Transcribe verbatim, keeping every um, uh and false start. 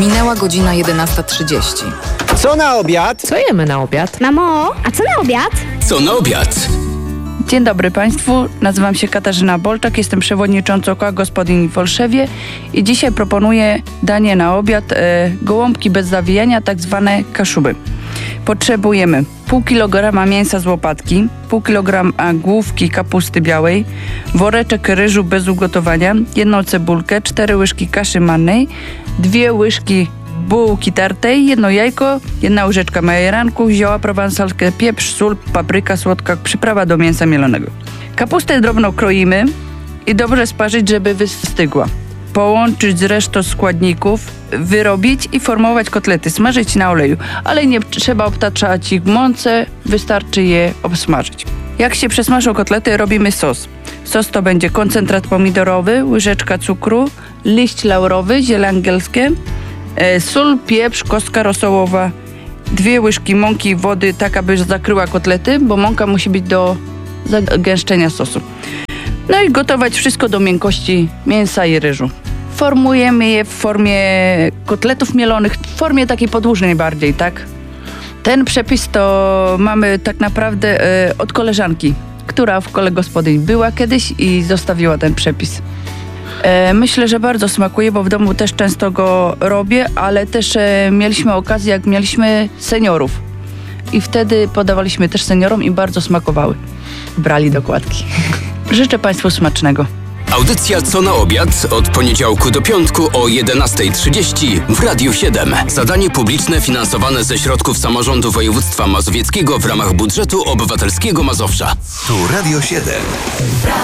Minęła godzina jedenasta trzydzieści. Co na obiad? Co jemy na obiad? Mamo, a co na obiad? Co na obiad? Dzień dobry Państwu, nazywam się Katarzyna Bolczak, jestem przewodniczącą Koła Gospodyń w Olszewie i dzisiaj proponuję danie na obiad e, gołąbki bez zawijania, tak zwane kaszuby. Potrzebujemy pół kilograma mięsa z łopatki, pół kilograma główki kapusty białej, woreczek ryżu bez ugotowania, jedną cebulkę, cztery łyżki kaszy mannej, dwie łyżki bułki tartej, jedno jajko, jedna łyżeczka majeranku, zioła prowansalskie, pieprz, sól, papryka słodka, przyprawa do mięsa mielonego. Kapustę drobno kroimy i dobrze sparzyć, żeby wystygła. Połączyć z resztą składników, wyrobić i formować kotlety, smażyć na oleju, ale nie trzeba obtaczać ich w mące, wystarczy je obsmażyć. Jak się przesmażą kotlety, robimy sos. Sos to będzie koncentrat pomidorowy, łyżeczka cukru, liść laurowy, ziele angielskie, e, sól, pieprz, kostka rosołowa, dwie łyżki mąki, wody, tak aby zakryła kotlety, bo mąka musi być do zagęszczenia sosu. No i gotować wszystko do miękkości mięsa i ryżu. Formujemy je w formie kotletów mielonych, w formie takiej podłużnej bardziej, tak? Ten przepis to mamy tak naprawdę e, od koleżanki, która w Kole Gospodyń była kiedyś i zostawiła ten przepis. E, myślę, że bardzo smakuje, bo w domu też często go robię, ale też e, mieliśmy okazję, jak mieliśmy seniorów. I wtedy podawaliśmy też seniorom i bardzo smakowały. Brali dokładki. Życzę Państwu smacznego. Audycja Co na obiad od poniedziałku do piątku o jedenasta trzydzieści w Radiu siedem. Zadanie publiczne finansowane ze środków samorządu województwa mazowieckiego w ramach budżetu obywatelskiego Mazowsza. Tu Radio siedem.